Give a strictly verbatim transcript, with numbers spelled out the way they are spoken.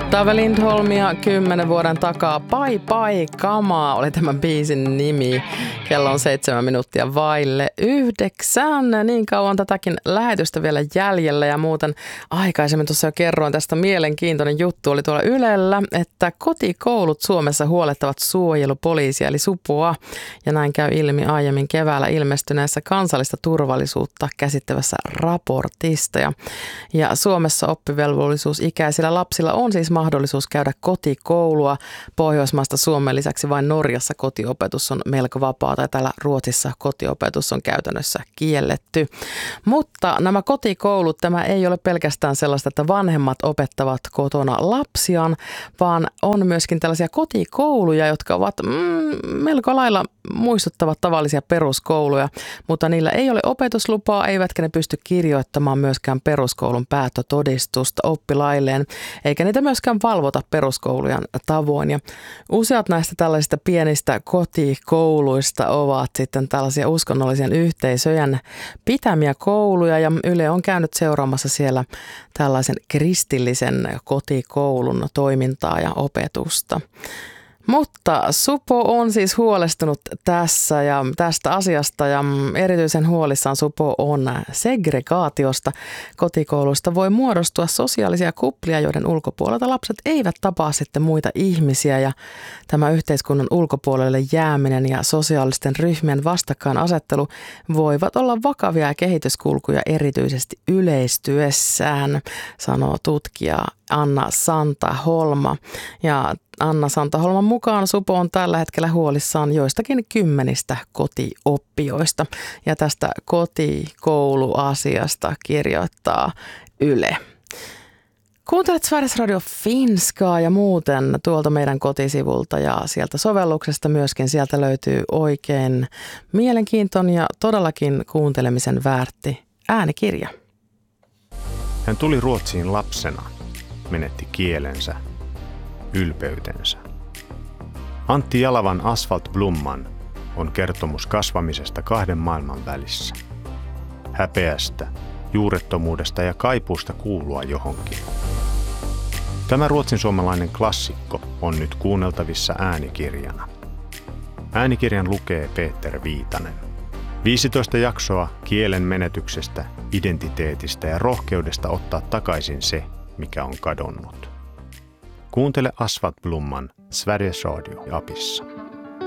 Tove Lindholm ja kymmenen vuoden takaa Pai Pai Kamaa oli tämän biisin nimi. Kello on seitsemän minuuttia vaille yhdeksän. Niin kauan tätäkin lähetystä vielä jäljellä ja muuten aikaisemmin tuossa jo kerroin tästä mielenkiintoinen juttu. Oli tuolla Ylellä, että kotikoulut Suomessa huolettavat suojelupoliisia eli supoa. Ja näin käy ilmi aiemmin keväällä ilmestyneessä kansallista turvallisuutta käsittävässä raportista. Ja, ja Suomessa oppivelvollisuusikäisillä lapsilla on siis mahdollisuus käydä kotikoulua. Pohjoismaasta Suomen lisäksi vain Norjassa kotiopetus on melko vapaata ja täällä Ruotsissa kotiopetus on käytännössä kielletty. Mutta nämä kotikoulut, tämä ei ole pelkästään sellaista, että vanhemmat opettavat kotona lapsiaan, vaan on myöskin tällaisia kotikouluja, jotka ovat mm, melko lailla muistuttavat tavallisia peruskouluja, mutta niillä ei ole opetuslupaa, eivätkä ne pysty kirjoittamaan myöskään peruskoulun päättötodistusta oppilailleen, eikä niitä myöskään valvota peruskoulujen tavoin. Ja useat näistä tällaisista pienistä kotikouluista ovat sitten tällaisia uskonnollisen yhteisöjen pitämiä kouluja, ja Yle on käynyt seuraamassa siellä tällaisen kristillisen kotikoulun toimintaa ja opetusta. Mutta Supo on siis huolestunut tässä ja tästä asiasta ja erityisen huolissaan Supo on segregaatiosta. Kotikouluista voi muodostua sosiaalisia kuplia, joiden ulkopuolelta lapset eivät tapaa sitten muita ihmisiä ja tämä yhteiskunnan ulkopuolelle jääminen ja sosiaalisten ryhmien vastakkainasettelu voivat olla vakavia kehityskulkuja erityisesti yleistyessään, sanoo tutkija Anna Santaholma. Ja Anna Santaholman mukaan Supo on tällä hetkellä huolissaan joistakin kymmenistä kotioppijoista. Ja tästä kotikouluasiasta kirjoittaa Yle. Kuuntelet Sveriges Radio Finskaa ja muuten tuolta meidän kotisivulta ja sieltä sovelluksesta myöskin. Sieltä löytyy oikein mielenkiintoinen ja todellakin kuuntelemisen väärti äänikirja. Hän tuli Ruotsiin lapsena, menetti kielensä, ylpeytensä. Antti Jalavan Asfalt Blomman on kertomus kasvamisesta kahden maailman välissä. Häpeästä, juurettomuudesta ja kaipuusta kuulua johonkin. Tämä ruotsinsuomalainen klassikko on nyt kuunneltavissa äänikirjana. Äänikirjan lukee Peter Viitanen. viisitoista jaksoa kielen menetyksestä, identiteetistä ja rohkeudesta ottaa takaisin se, mikä on kadonnut. Kuuntele Asfalt Blomman Sveriges Radio -apissa.